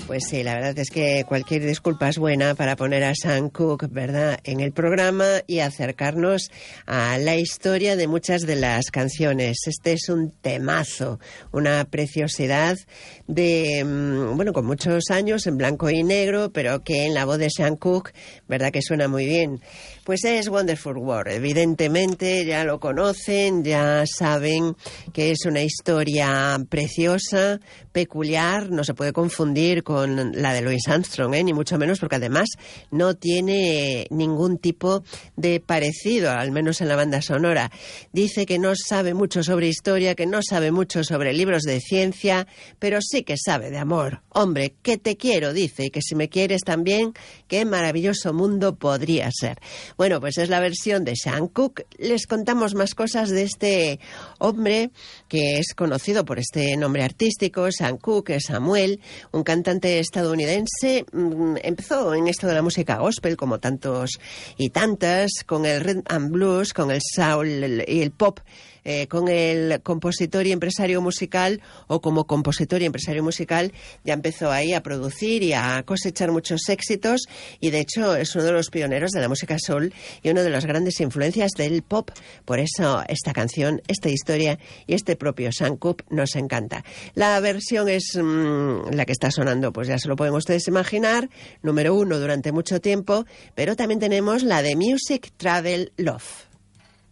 Pues sí, la verdad es que cualquier disculpa es buena para poner a Sam Cooke, ¿verdad?, en el programa y acercarnos a la historia de muchas de las canciones. Este es un temazo, una preciosidad de, bueno, con muchos años en blanco y negro, pero que en la voz de Sam Cooke, ¿verdad?, que suena muy bien. Pues es Wonderful World. Evidentemente ya lo conocen, ya saben que es una historia preciosa, peculiar, no se puede confundir con la de Louis Armstrong, ni mucho menos, porque además no tiene ningún tipo de parecido, al menos en la banda sonora. Dice que no sabe mucho sobre historia, que no sabe mucho sobre libros de ciencia, pero sí que sabe de amor. Hombre, que te quiero, dice, y que si me quieres también, qué maravilloso mundo podría ser. Bueno, pues es la versión de Sam Cooke. Les contamos más cosas de este hombre que es conocido por este nombre artístico, Sam Cooke, Samuel, un cantante estadounidense. Empezó en esto de la música gospel, como tantos y tantas, con el rhythm and blues, con el soul y el pop, con el compositor y empresario musical, o como compositor y empresario musical, ya empezó ahí a producir y a cosechar muchos éxitos, y de hecho es uno de los pioneros de la música soul y una de las grandes influencias del pop. Por eso esta canción, esta historia y este propio Sam Cooke nos encanta. La versión es la que está sonando, pues ya se lo pueden ustedes imaginar, número 1 durante mucho tiempo, pero también tenemos la de Music Travel Love.